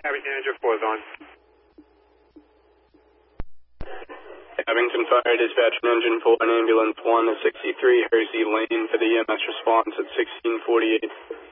Abington Engine 4 is on. Abington Fire Dispatch and Engine 4 and Ambulance 1 to 63 Hersey Lane for the EMS response at 1648.